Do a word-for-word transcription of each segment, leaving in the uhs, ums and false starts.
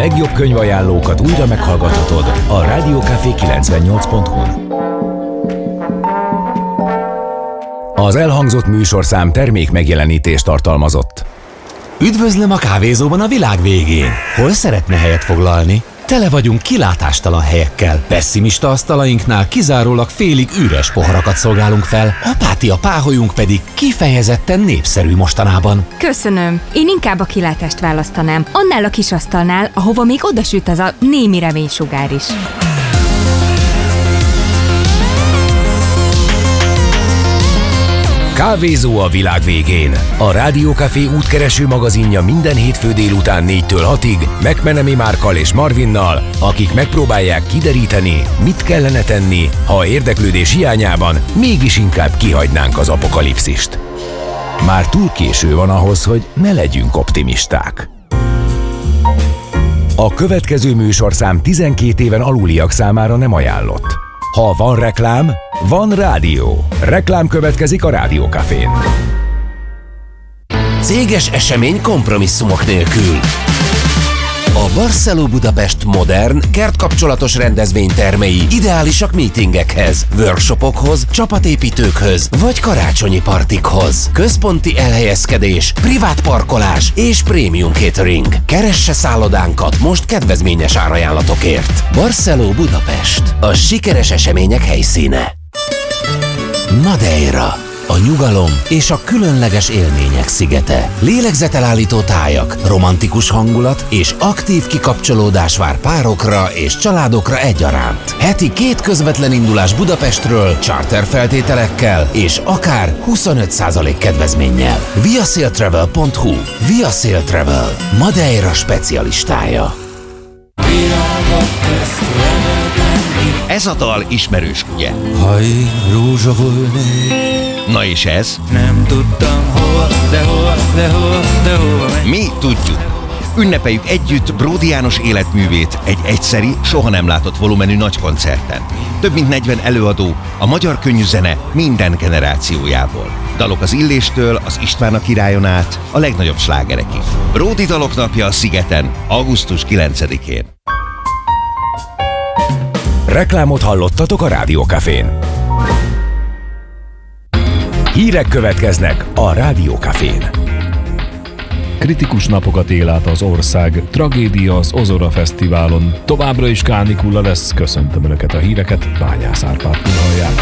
legjobb könyvajánlókat újra meghallgathatod a rádiókafé kilencvennyolc pont hu-n. Az elhangzott műsorszám termék megjelenítést tartalmazott. Üdvözlöm a kávézóban a világ végén! Hol szeretne helyet foglalni? Tele vagyunk kilátástalan helyekkel. Pessimista asztalainknál kizárólag félig üres poharakat szolgálunk fel, apátia páholyunk pedig kifejezetten népszerű mostanában. Köszönöm. Én inkább a kilátást választanám. Annál a kis asztalnál, ahova még odasüt az a némi reménysugár is. Kávézó a világ végén. A Rádiókafé útkereső magazinja minden hétfő délután négytől hatig McMenemy Márkkal és Marvinnal, akik megpróbálják kideríteni, mit kellene tenni, ha érdeklődés hiányában mégis inkább kihagynánk az apokalipszist. Már túl késő van ahhoz, hogy ne legyünk optimisták. A következő műsorszám tizenkét éven aluliak számára nem ajánlott. Ha van reklám, van rádió. Reklám következik a Rádiókafén. Céges esemény kompromisszumok nélkül. A Barceló Budapest modern, kertkapcsolatos rendezvénytermei ideálisak meetingekhez, workshopokhoz, csapatépítőkhöz vagy karácsonyi partikhoz. Központi elhelyezkedés, privát parkolás és prémium catering. Keresse szállodánkat most kedvezményes árajánlatokért. Barceló Budapest. A sikeres események helyszíne. Madeira. A nyugalom és a különleges élmények szigete. Lélegzetelállító tájak, romantikus hangulat és aktív kikapcsolódás vár párokra és családokra egyaránt. Heti két közvetlen indulás Budapestről, charter feltételekkel és akár huszonöt százalék kedvezménnyel. viasailtravel pont hu. Viasail Travel. Madeira specialistája. Ez a dal ismerős, ugye? Ha én rózsa volnék. Na és ez? Nem tudtam hol, de hol, de hol, de hol menj. Mi tudjuk. Ünnepeljük együtt Bródi János életművét egy egyszeri, soha nem látott volumenű nagy koncerten. Több mint negyven előadó a magyar könnyűzene minden generációjából. Dalok az Illéstől, az István a királyon át, a legnagyobb slágerekig. Bródi Dalok napja a Szigeten, augusztus kilencedikén. Reklámot hallottatok a Rádiókafén. Hírek következnek a Rádiókafén. Kritikus napokat él át az ország, tragédia az Ozora Fesztiválon. Továbbra is kánikula lesz, köszöntöm Önöket a híreket, Bányász Árpád hallják.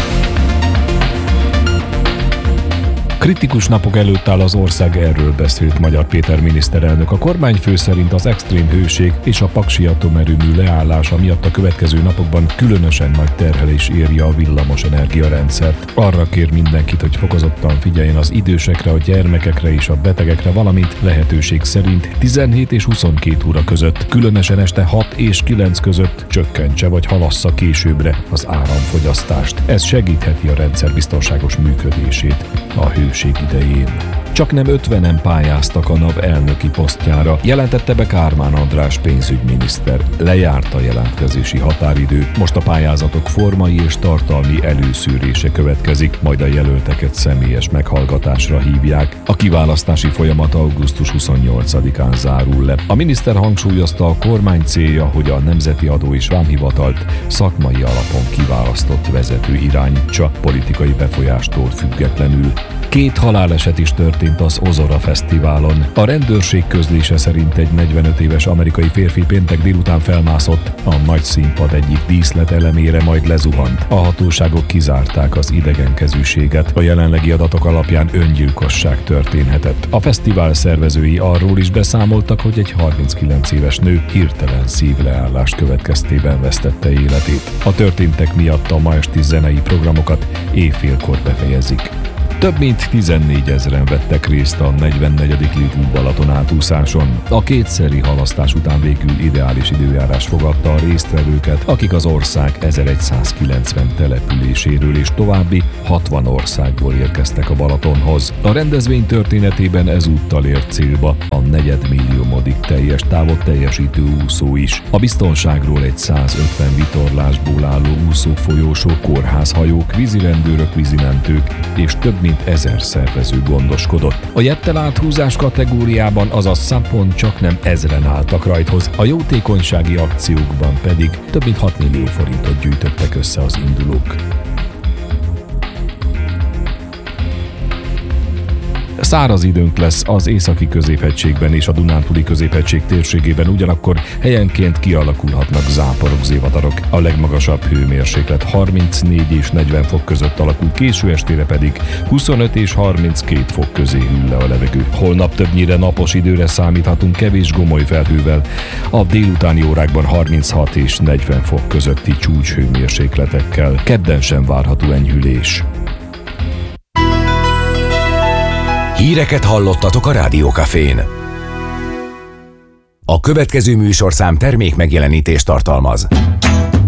Kritikus napok előtt áll az ország, erről beszélt Magyar Péter miniszterelnök. A kormányfő szerint az extrém hőség és a paksi atomerőmű leállása miatt a következő napokban különösen nagy terhelés éri a villamos energiarendszert. Arra kér mindenkit, hogy fokozottan figyeljen az idősekre, a gyermekekre és a betegekre, valamint lehetőség szerint tizenhét és huszonkét óra között, különösen este hat és kilenc között csökkentse vagy halassza későbbre az áramfogyasztást. Ez segítheti a rendszer biztonságos működését a hőség idején. Csak nem ötvenen pályáztak a NAV elnöki posztjára, jelentette be Kármán András pénzügyminiszter. Lejárt a jelentkezési határidő, most a pályázatok formai és tartalmi előszűrése következik, majd a jelölteket személyes meghallgatásra hívják. A kiválasztási folyamat augusztus huszonnyolcadikán zárul le. A miniszter hangsúlyozta, a kormány célja, hogy a Nemzeti Adó és Vámhivatalt szakmai alapon kiválasztott vezető irányítsa, politikai befolyástól függetlenül. Két haláleset is történt az Ozora Fesztiválon. A rendőrség közlése szerint egy negyvenöt éves amerikai férfi péntek délután felmászott a nagy színpad egyik díszletelemére, majd lezuhant. A hatóságok kizárták az idegenkezűséget. A jelenlegi adatok alapján öngyilkosság történhetett. A fesztivál szervezői arról is beszámoltak, hogy egy harminckilenc éves nő hirtelen szívleállás következtében vesztette életét. A történtek miatt a ma esti zenei programokat éjfélkor befejezik. Több mint tizennégyezren vettek részt a negyvennegyedik Lidl Balaton átúszáson. A kétszeri halasztás után végül ideális időjárás fogadta a résztvevőket, akik az ország ezerszázkilencven településéről és további hatvan országból érkeztek a Balatonhoz. A rendezvény történetében ezúttal ért célba a negyedmilliómodik teljes távot teljesítő úszó is. A biztonságról egy százötven vitorlásból álló úszófolyósok, kórházhajók, vízirendőrök, vízimentők és több mint ezer szervező gondoskodott. A jettel áthúzás kategóriában, azaz szapon csak nem ezren álltak rajthoz, a jótékonysági akciókban pedig több mint hat millió forintot gyűjtöttek össze az indulók. Száraz időnk lesz az északi középhegységben és a Dunántúli középhegység térségében, ugyanakkor helyenként kialakulhatnak záporok, zivatarok. A legmagasabb hőmérséklet harmincnégy és negyven fok között alakul, késő estére pedig huszonöt és harminckét fok közé hűl le a levegő. Holnap többnyire napos időre számíthatunk kevés gomoly felhővel, a délutáni órákban harminchat és negyven fok közötti csúcshőmérsékletekkel. Kedden sem várható enyhülés. Híreket hallottatok a Rádió Cafén. A következő műsorszám termék megjelenítést tartalmaz.